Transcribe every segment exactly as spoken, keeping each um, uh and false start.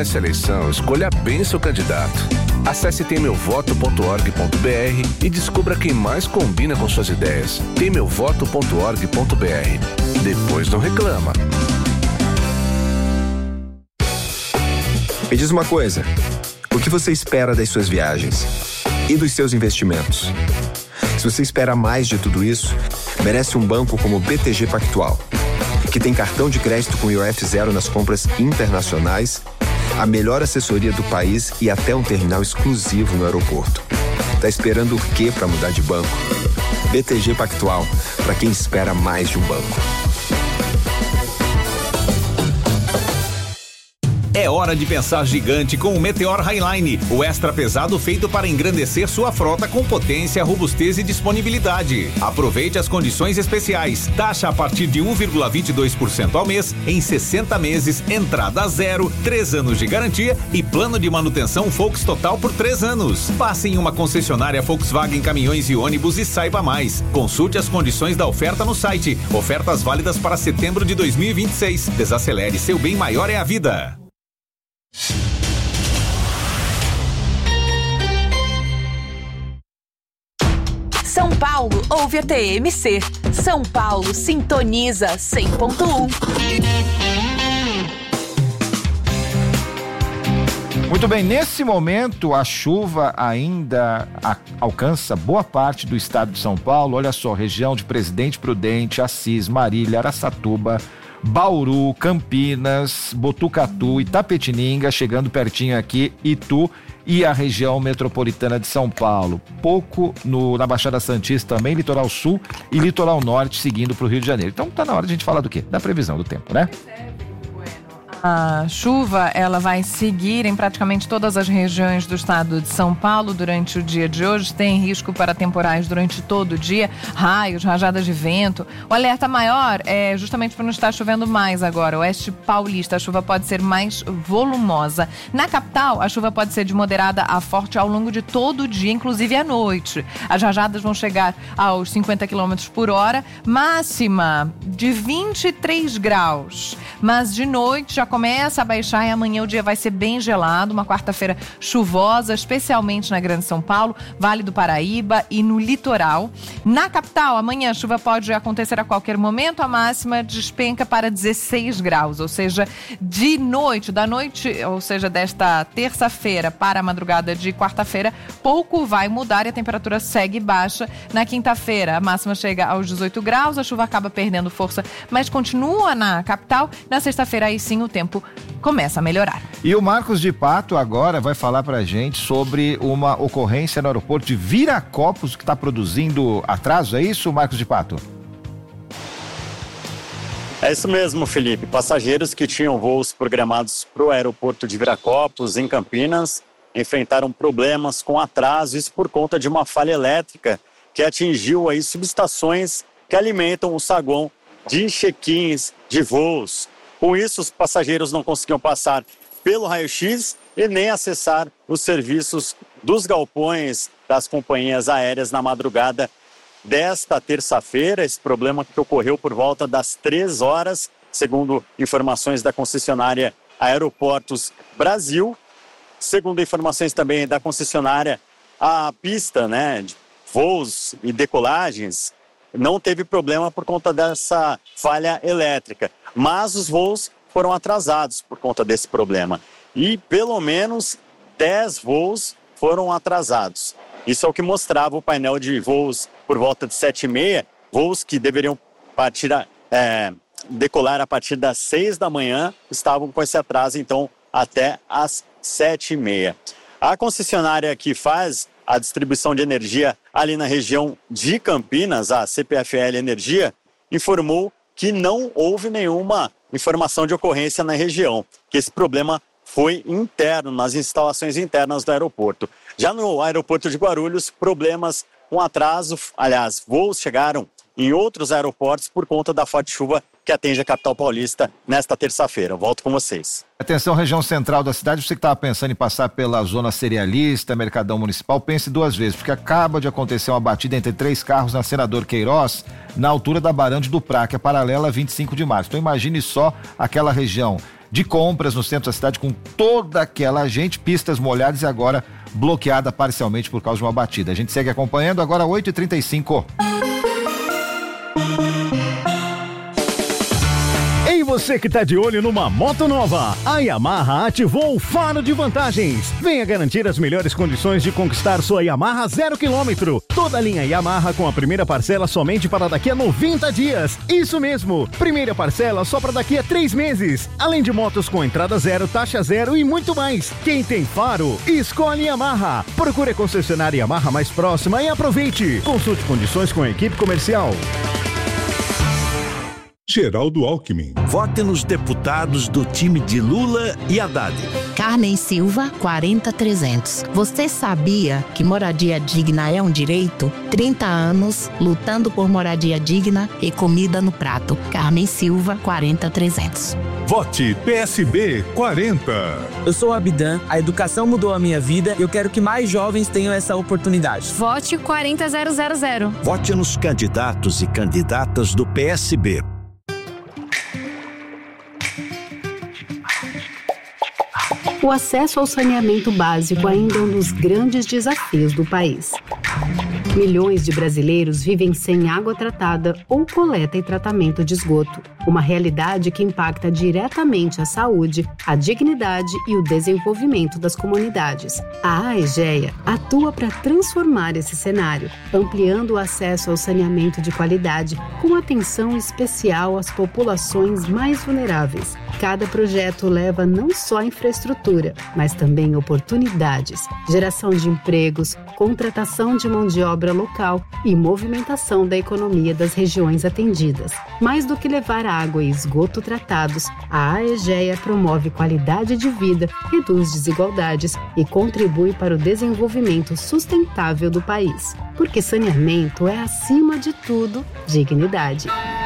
nessa eleição, escolha bem seu candidato. Acesse tem meu voto ponto org ponto br e descubra quem mais combina com suas ideias. tem meu voto ponto org ponto br. Depois não reclama. Me diz uma coisa, o que você espera das suas viagens e dos seus investimentos? Se você espera mais de tudo isso, merece um banco como o B T G Pactual, que tem cartão de crédito com I O F zero nas compras internacionais, a melhor assessoria do país e até um terminal exclusivo no aeroporto. Tá esperando o quê para mudar de banco? B T G Pactual, para quem espera mais de um banco. É hora de pensar gigante com o Meteor Highline, o extra pesado feito para engrandecer sua frota com potência, robustez e disponibilidade. Aproveite as condições especiais. Taxa a partir de um vírgula vinte e dois por cento ao mês, em sessenta meses, entrada zero, três anos de garantia e plano de manutenção Volks Total por três anos. Passe em uma concessionária Volkswagen Caminhões e Ônibus e saiba mais. Consulte as condições da oferta no site. Ofertas válidas para setembro de dois mil e vinte e seis. Desacelere, seu bem maior é a vida. São Paulo ouve a T M C. São Paulo sintoniza cem ponto um. Muito bem, nesse momento a chuva ainda a, alcança boa parte do estado de São Paulo. Olha só, região de Presidente Prudente, Assis, Marília, Araçatuba, Bauru, Campinas, Botucatu, Itapetininga, chegando pertinho aqui, Itu e a região metropolitana de São Paulo. Pouco no, na Baixada Santista também, Litoral Sul e Litoral Norte, seguindo para o Rio de Janeiro. Então tá na hora de a gente falar do quê? Da previsão do tempo, né? A chuva, ela vai seguir em praticamente todas as regiões do estado de São Paulo durante o dia de hoje. Tem risco para temporais durante todo o dia, raios, rajadas de vento. O alerta maior é justamente para não estar chovendo mais agora. Oeste paulista, a chuva pode ser mais volumosa. Na capital, a chuva pode ser de moderada a forte ao longo de todo o dia, inclusive à noite. As rajadas vão chegar aos cinquenta quilômetros por hora, máxima de vinte e três graus. Mas de noite já começa a baixar e amanhã o dia vai ser bem gelado, uma quarta-feira chuvosa, especialmente na Grande São Paulo, Vale do Paraíba e no litoral. Na capital, amanhã a chuva pode acontecer a qualquer momento, a máxima despenca para dezesseis graus, ou seja, de noite, da noite, ou seja, desta terça-feira para a madrugada de quarta-feira, pouco vai mudar e a temperatura segue baixa. Na quinta-feira, a máxima chega aos dezoito graus, a chuva acaba perdendo força, mas continua na capital. Na sexta-feira, aí sim, o tempo começa a melhorar. E o Marcos de Pato agora vai falar pra gente sobre uma ocorrência no aeroporto de Viracopos que está produzindo atraso, é isso, Marcos de Pato? É isso mesmo, Felipe. Passageiros que tinham voos programados para o aeroporto de Viracopos, em Campinas, enfrentaram problemas com atraso, isso por conta de uma falha elétrica que atingiu aí subestações que alimentam o saguão de check-ins de voos. Com isso, os passageiros não conseguiam passar pelo raio-x e nem acessar os serviços dos galpões das companhias aéreas na madrugada desta terça-feira. Esse problema que ocorreu por volta das três horas, segundo informações da concessionária Aeroportos Brasil. Segundo informações também da concessionária, a pista, né, de voos e decolagens não teve problema por conta dessa falha elétrica, mas os voos foram atrasados por conta desse problema. E pelo menos dez voos foram atrasados. Isso é o que mostrava o painel de voos por volta de sete e meia, voos que deveriam partir a, é, decolar a partir das seis da manhã, estavam com esse atraso, então, até às sete e meia. A concessionária que faz a distribuição de energia ali na região de Campinas, a C P F L Energia, informou que não houve nenhuma informação de ocorrência na região, que esse problema foi interno, nas instalações internas do aeroporto. Já no aeroporto de Guarulhos, problemas com atraso, aliás, voos chegaram em outros aeroportos por conta da forte chuva que atinge a capital paulista nesta terça-feira. Eu volto com vocês. Atenção, região central da cidade, você que estava pensando em passar pela zona cerealista, Mercadão Municipal, pense duas vezes, porque acaba de acontecer uma batida entre três carros na Senador Queiroz, na altura da Barão de Duprá, que é paralela a vinte e cinco de março. Então imagine só aquela região de compras no centro da cidade com toda aquela gente, pistas molhadas e agora bloqueada parcialmente por causa de uma batida. A gente segue acompanhando, agora oito e trinta e cinco. Ei, você que tá de olho numa moto nova, a Yamaha ativou o Faro de Vantagens. Venha garantir as melhores condições de conquistar sua Yamaha zero quilômetro. Toda a linha Yamaha com a primeira parcela somente para daqui a noventa dias. Isso mesmo, primeira parcela só para daqui a três meses. Além de motos com entrada zero, taxa zero e muito mais. Quem tem Faro, escolhe Yamaha. Procure a concessionária Yamaha mais próxima e aproveite. Consulte condições com a equipe comercial. Geraldo Alckmin. Vote nos deputados do time de Lula e Haddad. Carmen Silva, quarenta trezentos. Você sabia que moradia digna é um direito? trinta anos lutando por moradia digna e comida no prato. Carmen Silva, quarenta trezentos. Vote P S B quarenta. Eu sou o Abdan, a educação mudou a minha vida e eu quero que mais jovens tenham essa oportunidade. Vote quarenta zero zero zero. Vote nos candidatos e candidatas do P S B. O acesso ao saneamento básico ainda é um dos grandes desafios do país. Milhões de brasileiros vivem sem água tratada ou coleta e tratamento de esgoto, uma realidade que impacta diretamente a saúde, a dignidade e o desenvolvimento das comunidades. A AEGEA atua para transformar esse cenário, ampliando o acesso ao saneamento de qualidade, com atenção especial às populações mais vulneráveis. Cada projeto leva não só infraestrutura, mas também oportunidades, geração de empregos, contratação de mão de obra local e movimentação da economia das regiões atendidas. Mais do que levar água e esgoto tratados, a AEGEA promove qualidade de vida, reduz desigualdades e contribui para o desenvolvimento sustentável do país. Porque saneamento é, acima de tudo, dignidade.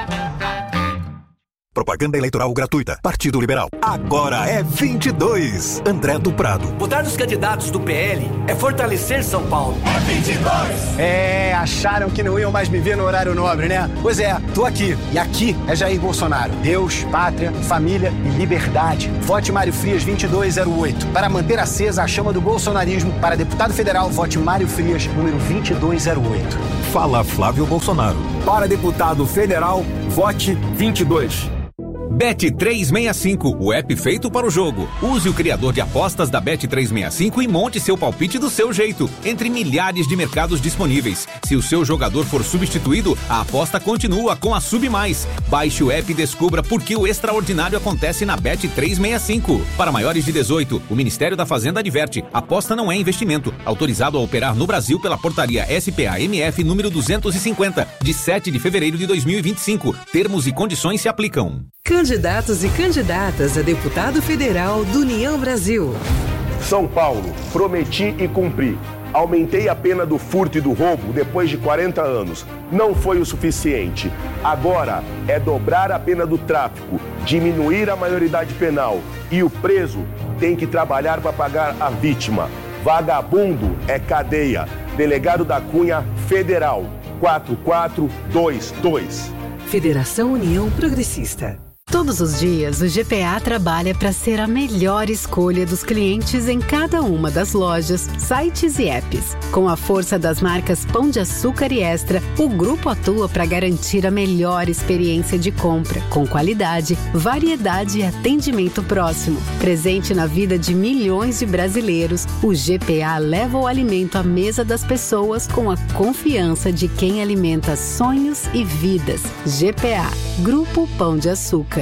Propaganda eleitoral gratuita. Partido Liberal. Agora é vinte e dois. André do Prado. Votar nos candidatos do P L é fortalecer São Paulo. É vinte e dois. É, acharam que não iam mais me ver no horário nobre, né? Pois é, tô aqui. E aqui é Jair Bolsonaro. Deus, pátria, família e liberdade. Vote Mário Frias vinte e dois zero oito. Para manter acesa a chama do bolsonarismo, para deputado federal, vote Mário Frias, número vinte e dois zero oito. Fala Flávio Bolsonaro. Para deputado federal, vote vinte e dois. Bet trezentos e sessenta e cinco, o app feito para o jogo. Use o criador de apostas da Bet trezentos e sessenta e cinco e monte seu palpite do seu jeito, entre milhares de mercados disponíveis. Se o seu jogador for substituído, a aposta continua com a Sub Mais. Baixe o app e descubra por que o extraordinário acontece na Bet trezentos e sessenta e cinco. Para maiores de dezoito, o Ministério da Fazenda adverte: aposta não é investimento. Autorizado a operar no Brasil pela portaria S P A M F número duzentos e cinquenta, de sete de fevereiro de dois mil e vinte e cinco. Termos e condições se aplicam. Candidatos e candidatas a deputado federal do União Brasil. São Paulo, prometi e cumpri. Aumentei a pena do furto e do roubo depois de quarenta anos. Não foi o suficiente. Agora é dobrar a pena do tráfico, diminuir a maioridade penal. E o preso tem que trabalhar para pagar a vítima. Vagabundo é cadeia. Delegado da Cunha Federal, quatro quatro dois dois. Federação União Progressista. Todos os dias, o G P A trabalha para ser a melhor escolha dos clientes em cada uma das lojas, sites e apps. Com a força das marcas Pão de Açúcar e Extra, o grupo atua para garantir a melhor experiência de compra, com qualidade, variedade e atendimento próximo. Presente na vida de milhões de brasileiros, o G P A leva o alimento à mesa das pessoas com a confiança de quem alimenta sonhos e vidas. G P A, Grupo Pão de Açúcar.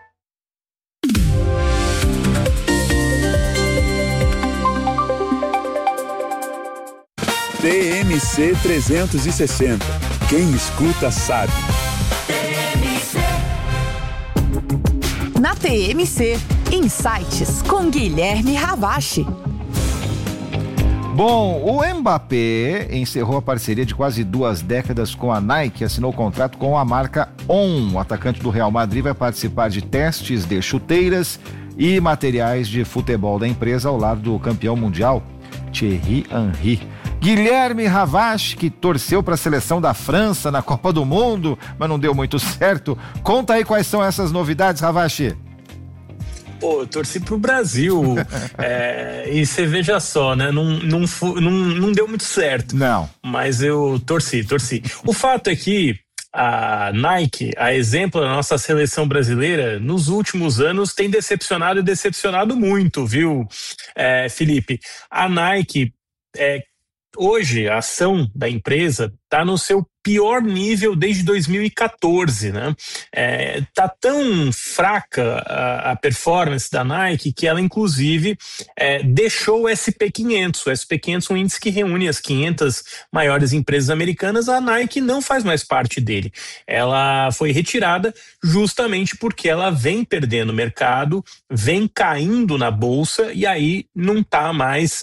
T M C trezentos e sessenta. Quem escuta sabe. Na T M C, Insights com Guilherme Ravache. Bom, o Mbappé encerrou a parceria de quase duas décadas com a Nike e assinou o contrato com a marca On. O atacante do Real Madrid vai participar de testes de chuteiras e materiais de futebol da empresa ao lado do campeão mundial, Thierry Henry. Guilherme Ravache, que torceu para a seleção da França na Copa do Mundo, mas não deu muito certo. Conta aí quais são essas novidades, Ravache. Pô, eu torci pro Brasil. é, e você veja só, né? Não, não, não, não deu muito certo. Não. Mas eu torci, torci. O fato é que a Nike, a exemplo da nossa seleção brasileira, nos últimos anos tem decepcionado e decepcionado muito, viu, é, Felipe? A Nike, é, hoje, a ação da empresa está no seu pior nível desde dois mil e quatorze, né? É, tá tão fraca a, a performance da Nike que ela, inclusive, é, deixou o S P quinhentos. O S P quinhentos é um índice que reúne as quinhentas maiores empresas americanas. A Nike não faz mais parte dele. Ela foi retirada justamente porque ela vem perdendo mercado, vem caindo na bolsa e aí não está mais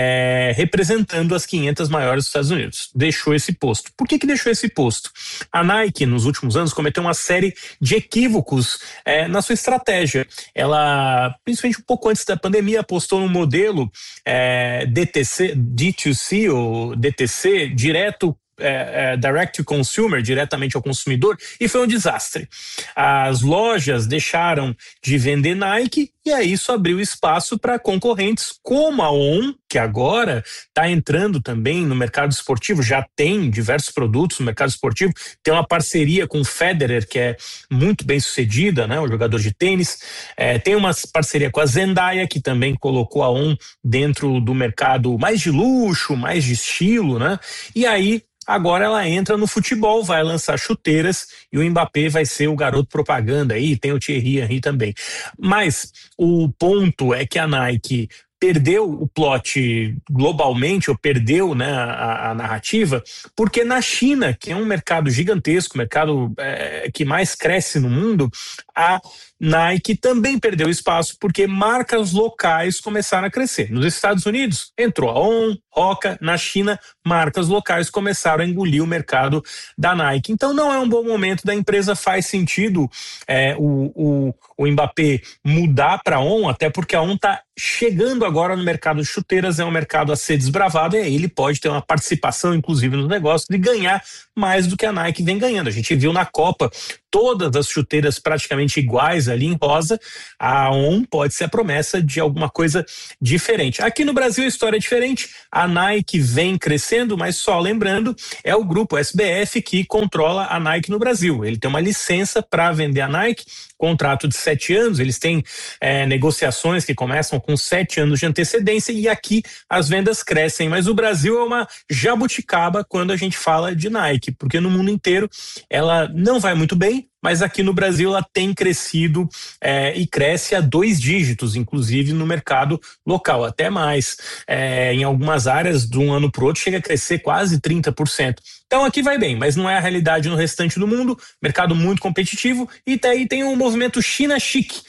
é, representando as quinhentas maiores dos Estados Unidos. Deixou esse posto. Por que que deixou esse posto? A Nike, nos últimos anos, cometeu uma série de equívocos é, na sua estratégia. Ela, principalmente um pouco antes da pandemia, apostou no modelo é, D T C, D dois C ou D T C, direto É, é, direct to consumer, diretamente ao consumidor, e foi um desastre. As lojas deixaram de vender Nike e aí isso abriu espaço para concorrentes como a On, que agora está entrando também no mercado esportivo, já tem diversos produtos no mercado esportivo, tem uma parceria com o Federer, que é muito bem sucedida, né, um jogador de tênis, é, tem uma parceria com a Zendaya, que também colocou a On dentro do mercado mais de luxo, mais de estilo, né, e aí agora ela entra no futebol, vai lançar chuteiras e o Mbappé vai ser o garoto propaganda aí, tem o Thierry Henry também. Mas o ponto é que a Nike perdeu o plot globalmente, ou perdeu, né, a, a narrativa, porque na China, que é um mercado gigantesco, o mercado é, que mais cresce no mundo, a Nike também perdeu espaço porque marcas locais começaram a crescer. Nos Estados Unidos entrou a On, Hoka, na China marcas locais começaram a engolir o mercado da Nike. Então não é um bom momento da empresa, faz sentido é, o, o, o Mbappé mudar para a On, até porque a On está chegando agora no mercado de chuteiras, é um mercado a ser desbravado e aí ele pode ter uma participação inclusive no negócio de ganhar mais do que a Nike vem ganhando. A gente viu na Copa todas as chuteiras praticamente iguais ali em rosa, a On pode ser a promessa de alguma coisa diferente. Aqui no Brasil a história é diferente, a Nike vem crescendo, mas só lembrando, é o grupo S B F que controla a Nike no Brasil. Ele tem uma licença para vender a Nike, contrato de sete anos, eles têm é, negociações que começam com sete anos de antecedência e aqui as vendas crescem, mas o Brasil é uma jabuticaba quando a gente fala de Nike, porque no mundo inteiro ela não vai muito bem, mas aqui no Brasil ela tem crescido é, e cresce a dois dígitos, inclusive no mercado local, até mais. É, em algumas áreas, de um ano para o outro, chega a crescer quase trinta por cento. Então aqui vai bem, mas não é a realidade no restante do mundo, mercado muito competitivo, e daí tem um movimento China chique.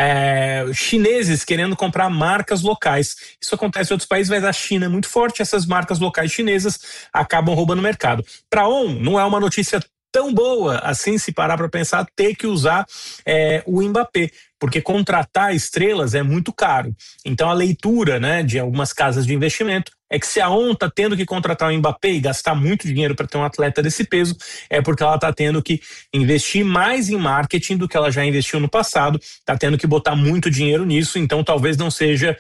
É, chineses querendo comprar marcas locais. Isso acontece em outros países, mas a China é muito forte, essas marcas locais chinesas acabam roubando o mercado. Para On, não é uma notícia tão boa assim, se parar para pensar, ter que usar é, o Mbappé, porque contratar estrelas é muito caro. Então a leitura, né, de algumas casas de investimento é que se a On está tendo que contratar o Mbappé e gastar muito dinheiro para ter um atleta desse peso, é porque ela está tendo que investir mais em marketing do que ela já investiu no passado, está tendo que botar muito dinheiro nisso, então talvez não seja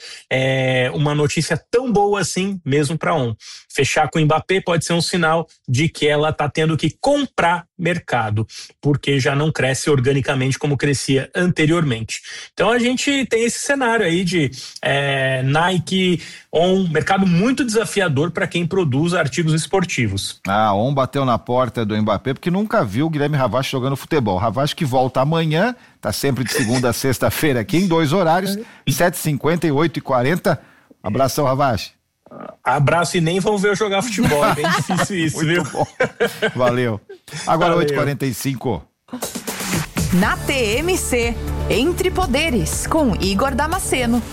é, uma notícia tão boa assim mesmo para a On. Fechar com o Mbappé pode ser um sinal de que ela está tendo que comprar mercado, porque já não cresce organicamente como crescia anteriormente. Então a gente tem esse cenário aí de é, Nike, On, mercado muito desafiador para quem produz artigos esportivos. A On bateu na porta do Mbappé porque nunca viu o Guilherme Ravache jogando futebol. Ravache que volta amanhã, tá sempre de segunda a sexta-feira aqui em dois horários, sete e cinquenta e oito e quarenta. Abração, Ravache. Abraço e nem vão ver eu jogar futebol, é bem difícil isso, viu? Bom. Valeu. Agora oito e quarenta e cinco. Na T M C, Entre Poderes, com Igor Damasceno.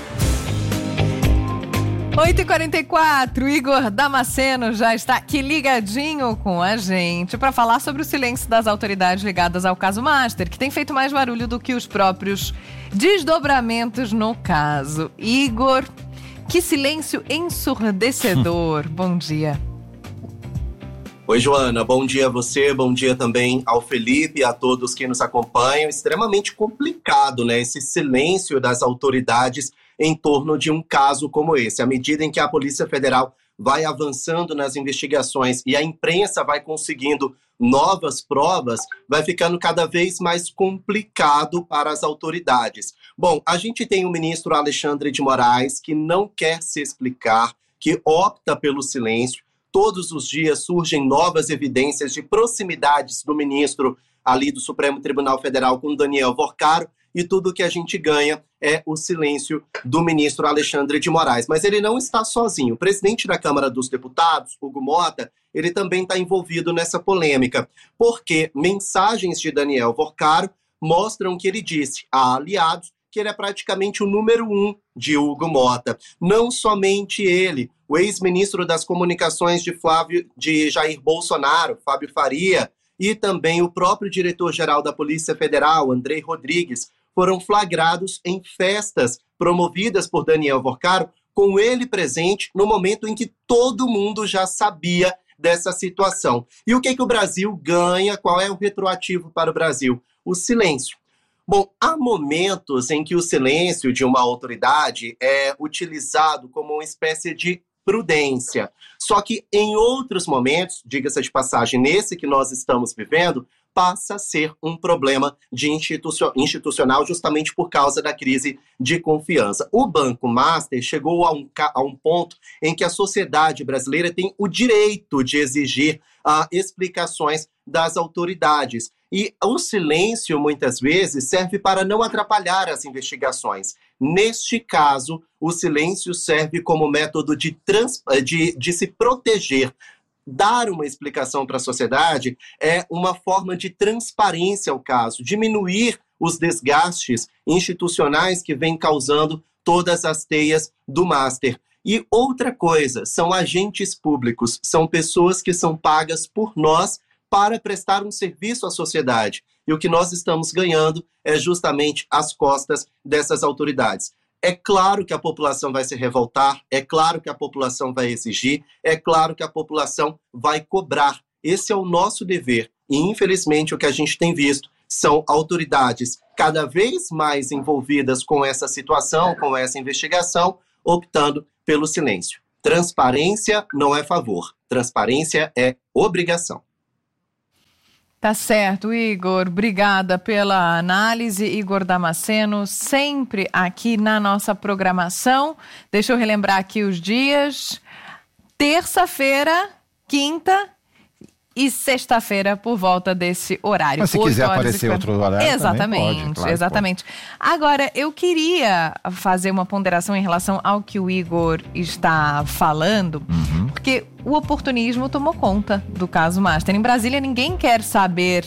oito e quarenta e quatro, Igor Damasceno já está aqui ligadinho com a gente para falar sobre o silêncio das autoridades ligadas ao caso Master, que tem feito mais barulho do que os próprios desdobramentos no caso. Igor, que silêncio ensurdecedor. Bom dia. Oi, Joana, bom dia a você, bom dia também ao Felipe e a todos que nos acompanham. Extremamente complicado, né, esse silêncio das autoridades em torno de um caso como esse. À medida em que a Polícia Federal vai avançando nas investigações e a imprensa vai conseguindo novas provas, vai ficando cada vez mais complicado para as autoridades. Bom, a gente tem o ministro Alexandre de Moraes, que não quer se explicar, que opta pelo silêncio. Todos os dias surgem novas evidências de proximidades do ministro ali do Supremo Tribunal Federal com Daniel Vorcaro, e tudo que a gente ganha é o silêncio do ministro Alexandre de Moraes. Mas ele não está sozinho. O presidente da Câmara dos Deputados, Hugo Mota, ele também está envolvido nessa polêmica, porque mensagens de Daniel Vorcaro mostram que ele disse a aliados que ele é praticamente o número um de Hugo Mota. Não somente ele, o ex-ministro das Comunicações de, Flávio, de Jair Bolsonaro, Fábio Faria, e também o próprio diretor-geral da Polícia Federal, Andrei Rodrigues, foram flagrados em festas promovidas por Daniel Vorcaro, com ele presente no momento em que todo mundo já sabia dessa situação. E o que, que o Brasil ganha? Qual é o retroativo para o Brasil? O silêncio. Bom, há momentos em que o silêncio de uma autoridade é utilizado como uma espécie de prudência. Só que em outros momentos, diga-se de passagem, nesse que nós estamos vivendo, passa a ser um problema de institucional justamente por causa da crise de confiança. O Banco Master chegou a um, a um ponto em que a sociedade brasileira tem o direito de exigir uh, explicações das autoridades. E o silêncio, muitas vezes, serve para não atrapalhar as investigações. Neste caso, o silêncio serve como método de, trans, de, de se proteger. Dar uma explicação para a sociedade é uma forma de transparência ao caso, diminuir os desgastes institucionais que vêm causando todas as teias do Master. E outra coisa, são agentes públicos, são pessoas que são pagas por nós para prestar um serviço à sociedade. E o que nós estamos ganhando é justamente as costas dessas autoridades. É claro que a população vai se revoltar, é claro que a população vai exigir, é claro que a população vai cobrar. Esse é o nosso dever. E, infelizmente, o que a gente tem visto são autoridades cada vez mais envolvidas com essa situação, com essa investigação, optando pelo silêncio. Transparência não é favor, transparência é obrigação. Tá certo, Igor. Obrigada pela análise. Igor Damasceno, sempre aqui na nossa programação. Deixa eu relembrar aqui os dias. Terça-feira, quinta e sexta-feira por volta desse horário. Mas se quiser aparecer e... outro horário exatamente, também pode, claro, exatamente. Pode. Agora, eu queria fazer uma ponderação em relação ao que o Igor está falando, uhum. porque o oportunismo tomou conta do caso Master. Em Brasília, ninguém quer saber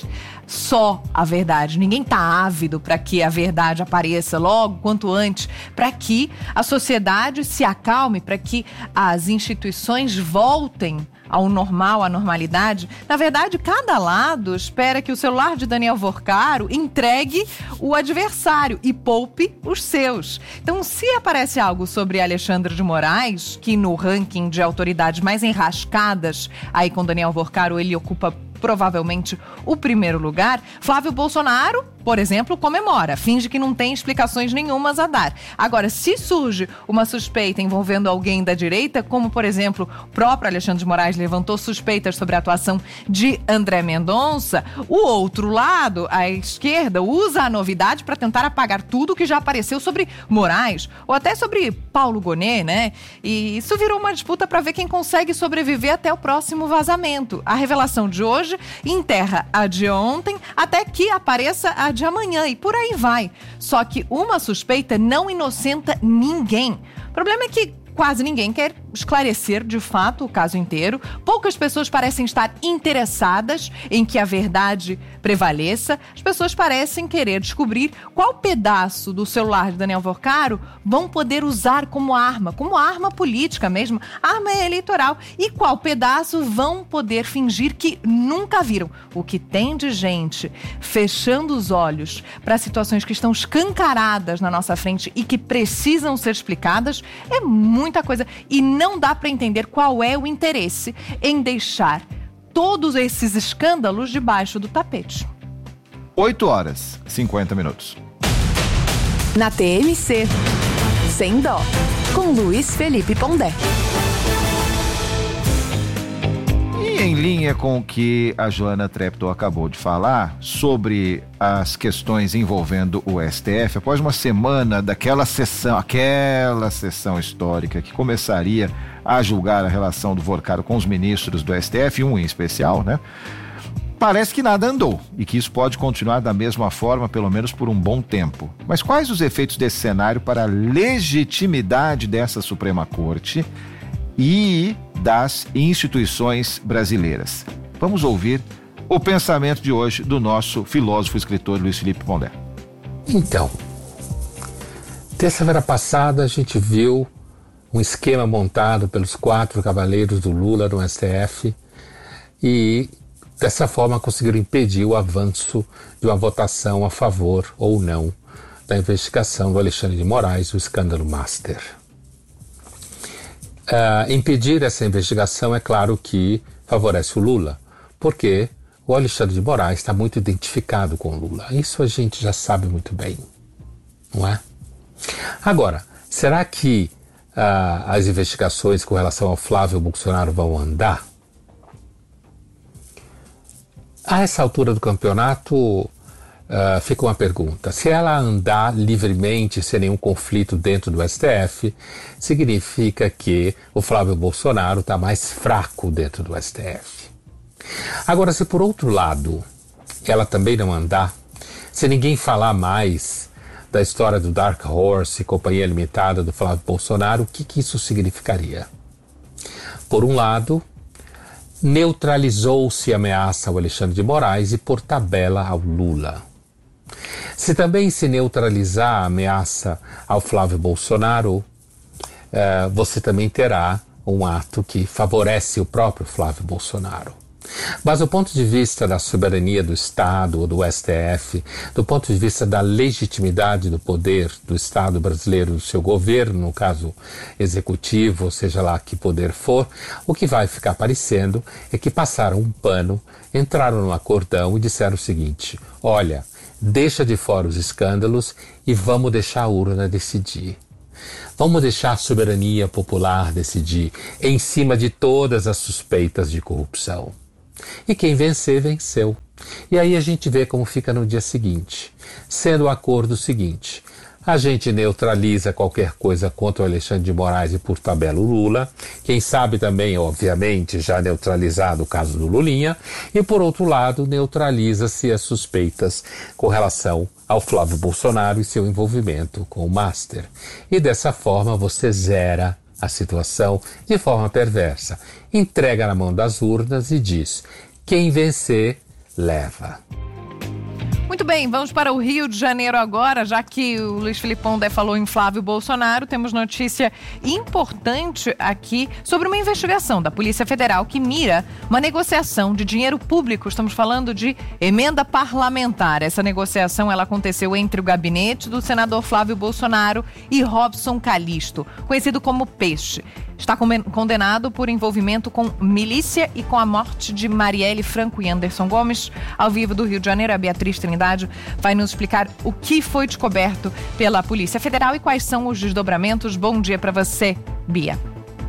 só a verdade. Ninguém está ávido para que a verdade apareça logo, quanto antes, para que a sociedade se acalme, para que as instituições voltem ao normal, à normalidade. Na verdade, cada lado espera que o celular de Daniel Vorcaro entregue o adversário e poupe os seus. Então, se aparece algo sobre Alexandre de Moraes, que no ranking de autoridades mais enrascadas, aí com Daniel Vorcaro ele ocupa provavelmente o primeiro lugar, Flávio Bolsonaro, por exemplo, comemora, finge que não tem explicações nenhumas a dar. Agora, se surge uma suspeita envolvendo alguém da direita, como, por exemplo, o próprio Alexandre de Moraes levantou suspeitas sobre a atuação de André Mendonça, o outro lado, a esquerda, usa a novidade para tentar apagar tudo que já apareceu sobre Moraes, ou até sobre Paulo Gonet, né? E isso virou uma disputa para ver quem consegue sobreviver até o próximo vazamento. A revelação de hoje enterra a de ontem, até que apareça a de amanhã, e por aí vai. Só que uma suspeita não inocenta ninguém. O problema é que quase ninguém quer esclarecer de fato o caso inteiro. Poucas pessoas parecem estar interessadas em que a verdade prevaleça. As pessoas parecem querer descobrir qual pedaço do celular de Daniel Vorcaro vão poder usar como arma, como arma política mesmo, arma eleitoral, e qual pedaço vão poder fingir que nunca viram. O que tem de gente fechando os olhos para situações que estão escancaradas na nossa frente e que precisam ser explicadas é muito muita coisa, e não dá para entender qual é o interesse em deixar todos esses escândalos debaixo do tapete. oito horas, cinquenta minutos. Na T M C, Sem Dó, com Luiz Felipe Pondé. E em linha com o que a Joana Treptow acabou de falar sobre as questões envolvendo o S T F, após uma semana daquela sessão, aquela sessão histórica que começaria a julgar a relação do Vorcaro com os ministros do S T F, um em especial, né? Parece que nada andou e que isso pode continuar da mesma forma, pelo menos por um bom tempo. Mas quais os efeitos desse cenário para a legitimidade dessa Suprema Corte e das instituições brasileiras? Vamos ouvir o pensamento de hoje do nosso filósofo e escritor Luiz Felipe Pondé. Então, terça-feira passada a gente viu um esquema montado pelos quatro cavaleiros do Lula no S T F e dessa forma conseguiram impedir o avanço de uma votação a favor ou não da investigação do Alexandre de Moraes, o escândalo Master. Uh, impedir essa investigação é claro que favorece o Lula, porque o Alexandre de Moraes está muito identificado com o Lula. Isso a gente já sabe muito bem, não é? Agora, será que uh, as investigações com relação ao Flávio Bolsonaro vão andar? A essa altura do campeonato, uh, fica uma pergunta. Se ela andar livremente, sem nenhum conflito dentro do S T F, significa que o Flávio Bolsonaro está mais fraco dentro do S T F. Agora, se por outro lado, ela também não andar, se ninguém falar mais da história do Dark Horse e Companhia Limitada do Flávio Bolsonaro, o que, que isso significaria? Por um lado, neutralizou-se a ameaça ao Alexandre de Moraes e, por tabela, ao Lula. Se também se neutralizar a ameaça ao Flávio Bolsonaro, eh, você também terá um ato que favorece o próprio Flávio Bolsonaro. Mas do ponto de vista da soberania do Estado ou do S T F, do ponto de vista da legitimidade do poder do Estado brasileiro, do seu governo, no caso executivo, ou seja lá que poder for, o que vai ficar parecendo é que passaram um pano, entraram no acordão e disseram o seguinte: olha, deixa de fora os escândalos e vamos deixar a urna decidir. Vamos deixar a soberania popular decidir em cima de todas as suspeitas de corrupção. E quem vencer, venceu. E aí a gente vê como fica no dia seguinte, sendo o acordo seguinte: a gente neutraliza qualquer coisa contra o Alexandre de Moraes e, por tabela, o Lula. Quem sabe também, obviamente, já neutralizado o caso do Lulinha. E, por outro lado, neutraliza-se as suspeitas com relação ao Flávio Bolsonaro e seu envolvimento com o Master. E dessa forma você zera a situação de forma perversa. Entrega na mão das urnas e diz: quem vencer, leva. Muito bem, vamos para o Rio de Janeiro agora, já que o Luiz Felipe Pondé falou em Flávio Bolsonaro, temos notícia importante aqui sobre uma investigação da Polícia Federal que mira uma negociação de dinheiro público. Estamos falando de emenda parlamentar. Essa negociação ela aconteceu entre o gabinete do senador Flávio Bolsonaro e Robson Calixto, conhecido como Peixe. Está condenado por envolvimento com milícia e com a morte de Marielle Franco e Anderson Gomes. Ao vivo do Rio de Janeiro, a Beatriz Trindade vai nos explicar o que foi descoberto pela Polícia Federal e quais são os desdobramentos. Bom dia para você, Bia.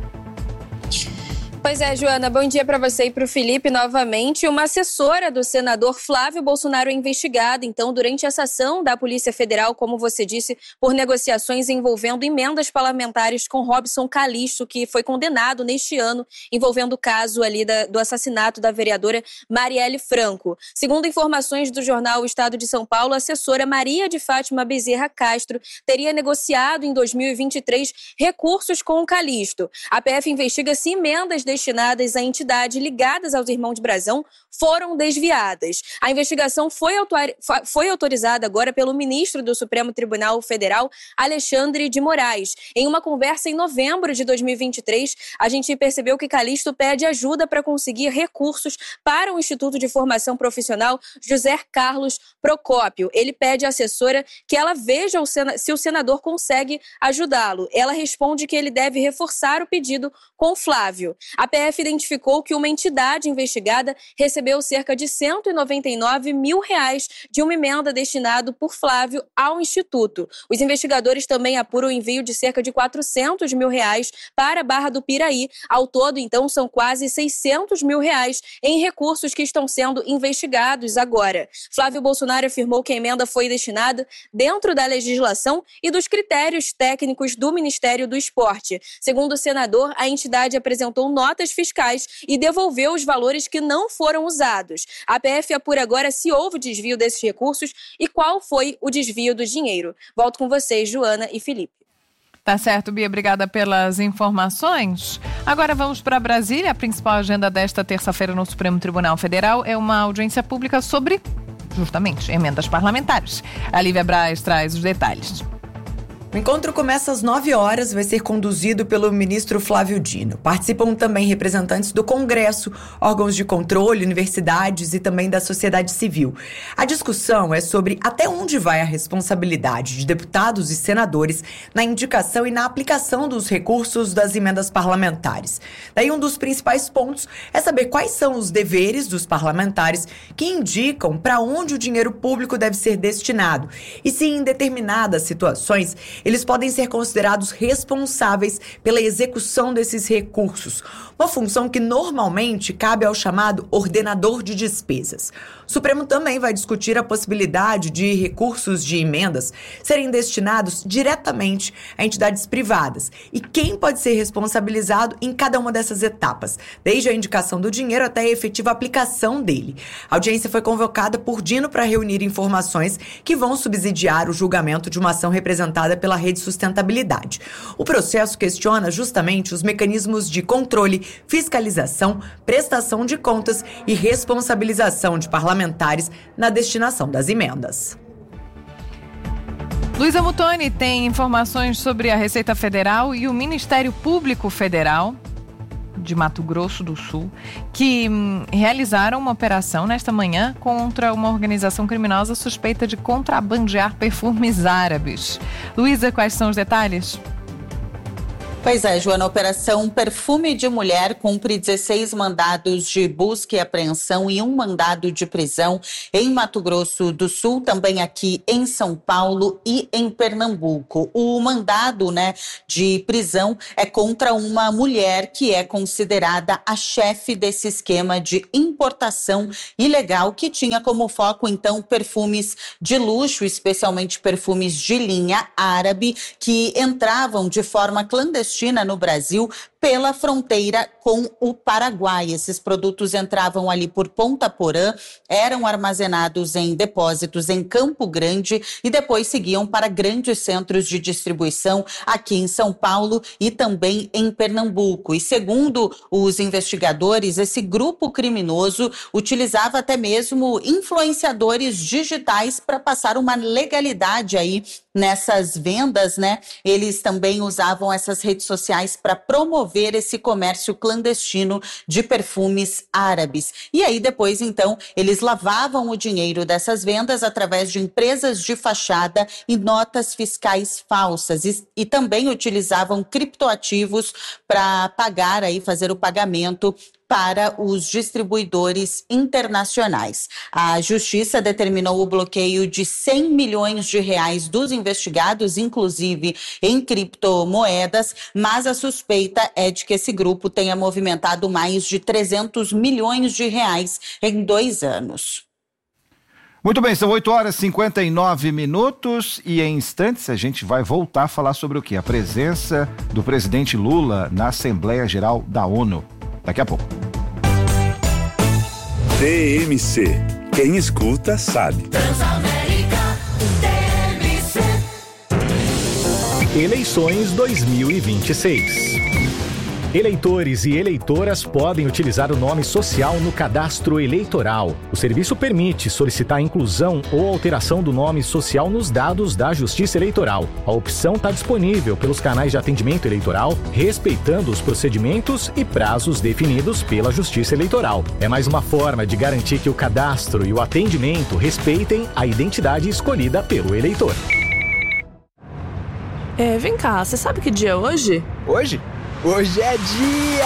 Pois é, Joana, bom dia para você e para o Felipe novamente. Uma assessora do senador Flávio Bolsonaro é investigada, então, durante essa ação da Polícia Federal, como você disse, por negociações envolvendo emendas parlamentares com Robson Calixto, que foi condenado neste ano, envolvendo o caso ali da, do assassinato da vereadora Marielle Franco. Segundo informações do jornal O Estado de São Paulo, a assessora Maria de Fátima Bezerra Castro teria negociado em dois mil e vinte e três recursos com o Calixto. A P F investiga se emendas destinadas a entidades ligadas aos irmãos de Brazão foram desviadas. A investigação foi, autor... foi autorizada agora pelo ministro do Supremo Tribunal Federal, Alexandre de Moraes. Em uma conversa em novembro de dois mil e vinte e três, a gente percebeu que Calixto pede ajuda para conseguir recursos para o Instituto de Formação Profissional José Carlos Procópio. Ele pede à assessora que ela veja o sen... se o senador consegue ajudá-lo. Ela responde que ele deve reforçar o pedido com Flávio. A A P F identificou que uma entidade investigada recebeu cerca de cento e noventa e nove mil reais de uma emenda destinada por Flávio ao Instituto. Os investigadores também apuram o envio de cerca de quatrocentos mil reais para a Barra do Piraí. Ao todo, então, são quase seiscentos mil reais em recursos que estão sendo investigados agora. Flávio Bolsonaro afirmou que a emenda foi destinada dentro da legislação e dos critérios técnicos do Ministério do Esporte. Segundo o senador, a entidade apresentou notas fiscais e devolveu os valores que não foram usados. A P F apura agora se houve desvio desses recursos e qual foi o desvio do dinheiro. Volto com vocês, Joana e Felipe. Tá certo, Bia, obrigada pelas informações. Agora vamos para Brasília. A principal agenda desta terça-feira no Supremo Tribunal Federal é uma audiência pública sobre, justamente, emendas parlamentares. A Lívia Braz traz os detalhes. O encontro começa às nove horas e vai ser conduzido pelo ministro Flávio Dino. Participam também representantes do Congresso, órgãos de controle, universidades e também da sociedade civil. A discussão é sobre até onde vai a responsabilidade de deputados e senadores na indicação e na aplicação dos recursos das emendas parlamentares. Daí um dos principais pontos é saber quais são os deveres dos parlamentares que indicam para onde o dinheiro público deve ser destinado e se em determinadas situações eles podem ser considerados responsáveis pela execução desses recursos, uma função que normalmente cabe ao chamado ordenador de despesas. O Supremo também vai discutir a possibilidade de recursos de emendas serem destinados diretamente a entidades privadas e quem pode ser responsabilizado em cada uma dessas etapas, desde a indicação do dinheiro até a efetiva aplicação dele. A audiência foi convocada por Dino para reunir informações que vão subsidiar o julgamento de uma ação representada pela Rede Sustentabilidade. O processo questiona justamente os mecanismos de controle, fiscalização, prestação de contas e responsabilização de parlamentares na destinação das emendas. Luísa Mutoni tem informações sobre a Receita Federal e o Ministério Público Federal de Mato Grosso do Sul, que hum, realizaram uma operação nesta manhã contra uma organização criminosa suspeita de contrabandear perfumes árabes. Luísa, quais são os detalhes? Pois é, Joana, a Operação Perfume de Mulher cumpre dezesseis mandados de busca e apreensão e um mandado de prisão em Mato Grosso do Sul, também aqui em São Paulo e em Pernambuco. O mandado, né, de prisão é contra uma mulher que é considerada a chefe desse esquema de importação ilegal que tinha como foco, então, perfumes de luxo, especialmente perfumes de linha árabe, que entravam de forma clandestina no Brasil pela fronteira com o Paraguai. Esses produtos entravam ali por Ponta Porã, eram armazenados em depósitos em Campo Grande e depois seguiam para grandes centros de distribuição aqui em São Paulo e também em Pernambuco. E segundo os investigadores, esse grupo criminoso utilizava até mesmo influenciadores digitais para passar uma legalidade aí nessas vendas, né? Eles também usavam essas redes sociais para promover esse comércio clandestino de perfumes árabes. E aí depois, então, eles lavavam o dinheiro dessas vendas através de empresas de fachada e notas fiscais falsas e, e também utilizavam criptoativos para pagar aí, fazer o pagamento para os distribuidores internacionais. A Justiça determinou o bloqueio de cem milhões de reais dos investigados, inclusive em criptomoedas, mas a suspeita é de que esse grupo tenha movimentado mais de trezentos milhões de reais em dois anos. Muito bem, são oito horas e cinquenta e nove minutos e em instantes a gente vai voltar a falar sobre o quê? A presença do presidente Lula na Assembleia Geral da ONU. Daqui a pouco. T M C. Quem escuta sabe. Transamérica T M C. Eleições dois mil e vinte e seis. Eleitores e eleitoras podem utilizar o nome social no cadastro eleitoral. O serviço permite solicitar a inclusão ou alteração do nome social nos dados da Justiça Eleitoral. A opção está disponível pelos canais de atendimento eleitoral, respeitando os procedimentos e prazos definidos pela Justiça Eleitoral. É mais uma forma de garantir que o cadastro e o atendimento respeitem a identidade escolhida pelo eleitor. É, vem cá, você sabe que dia é hoje? Hoje? Hoje é dia